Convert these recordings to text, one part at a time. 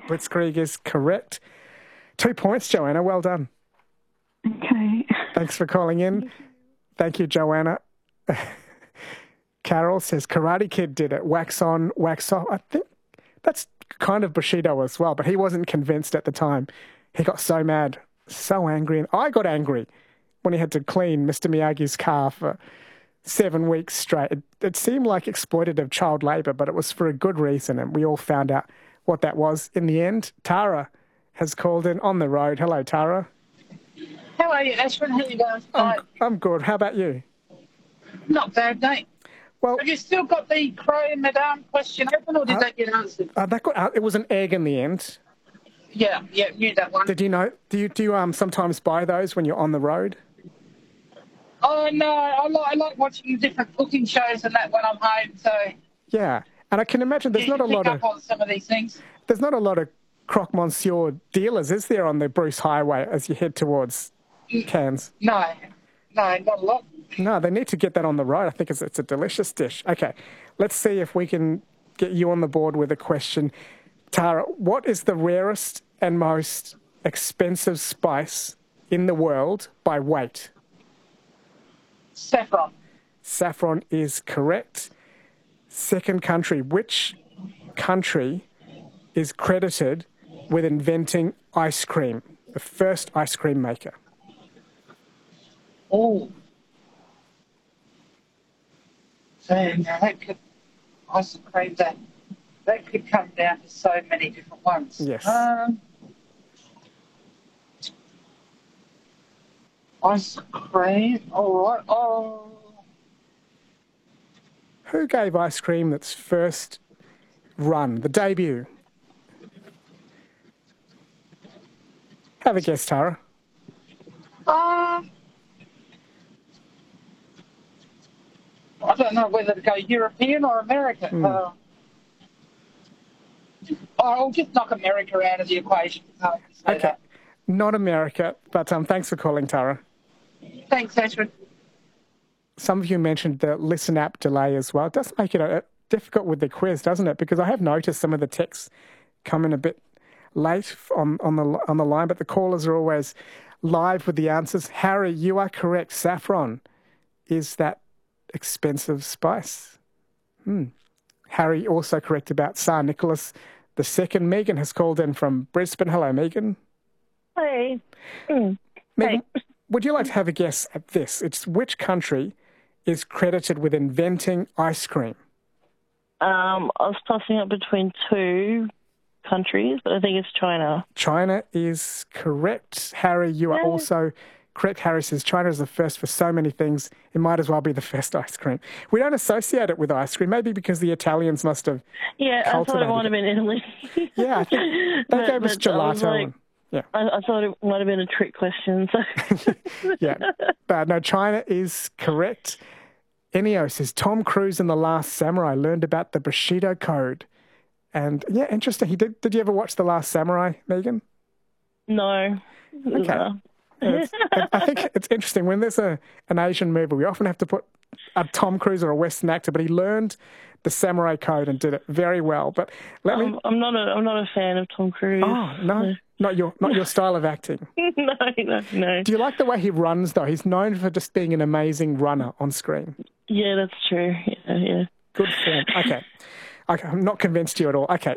Blitzkrieg is correct. 2 points, Joanna. Well done. Okay. Thanks for calling in. Thank you, Joanna. Carol says Karate Kid did it. Wax on, wax off. I think that's kind of Bushido as well, but he wasn't convinced at the time. He got so mad, so angry. And I got angry when he had to clean Mr. Miyagi's car for 7 weeks straight. It seemed like exploitative child labour, but it was for a good reason, and we all found out what that was in the end. Tara has called in on the road. Hello, Tara. How are you, Ashwin? How are you going? I'm good. How about you? Not bad, mate. Well, have you still got the Crow Madame question open, or did that get answered? It was an egg in the end. Yeah, knew that one. Did you know? Do you sometimes buy those when you're on the road? Oh no, I like watching different cooking shows and that when I'm home. So yeah, and I can imagine there's not a lot of on some of these things. There's not a lot of Croque Monsieur dealers, is there, on the Bruce Highway as you head towards Cairns? No, not a lot. No, they need to get that on the road. I think it's a delicious dish. Okay, let's see if we can get you on the board with a question. Tara, what is the rarest and most expensive spice in the world by weight? Saffron. Saffron is correct. Second country. Which country is credited with inventing ice cream? The first ice cream maker. Oh. And that could, ice cream, that could come down to so many different ones. Yes. Ice cream, all right. Oh. Who gave ice cream its first run, the debut? Have a guess, Tara. I don't know whether to go European or American. I'll just knock America out of the equation. Okay. That. Not America, but thanks for calling, Tara. Thanks, Ashwin. Some of you mentioned the Listen app delay as well. It does make it difficult with the quiz, doesn't it? Because I have noticed some of the texts come in a bit late on the line, but the callers are always live with the answers. Harry, you are correct. Saffron is that expensive spice. Harry also correct about Tsar Nicholas II. Megan has called in from Brisbane. Hello, Megan. Hey. Megan, would you like to have a guess at this? It's which country is credited with inventing ice cream? I was tossing up between two countries, but I think it's China. China is correct. Harry, you are also correct. Harry says China is the first for so many things. It might as well be the first ice cream. We don't associate it with ice cream, maybe because the Italians must have I thought it might have been Italy. Yeah, I think they gave us gelato. I thought it might have been a trick question. So. Yeah, but no, China is correct. Enio says Tom Cruise in The Last Samurai learned about the Bushido Code. And yeah, interesting. Did you ever watch The Last Samurai, Megan? No. Okay. No. I think it's interesting. When there's an Asian movie, we often have to put a Tom Cruise or a Western actor, but he learned the Samurai Code and did it very well. But I'm not a fan of Tom Cruise. Oh, no. Not your style of acting. No. Do you like the way he runs, though? He's known for just being an amazing runner on screen. Yeah, that's true. Yeah. Good form. Okay, I'm not convinced you at all. Okay,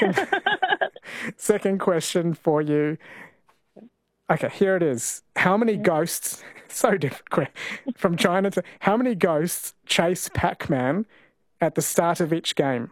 second question for you. Okay, here it is. How many ghosts, so different, from China to, how many ghosts chase Pac-Man at the start of each game?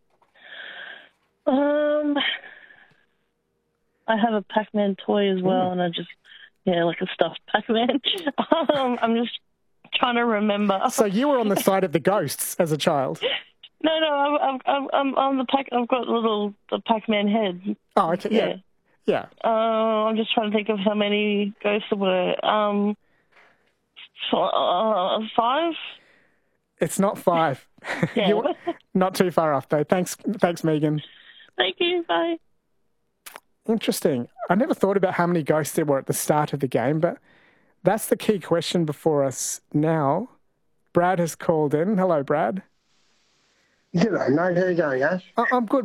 I have a Pac-Man toy as well, and like a stuffed Pac-Man. I'm just trying to remember. So you were on the side of the ghosts as a child? No, I'm on the Pac. I've got the Pac-Man head. Oh, okay, yeah. I'm just trying to think of how many ghosts there were. 5. It's not 5. Yeah. You're not too far off, though. Thanks, Megan. Thank you. Bye. Interesting. I never thought about how many ghosts there were at the start of the game, but that's the key question before us now. Brad has called in. Hello, Brad. G'day, mate. How you going, Ash? I'm good.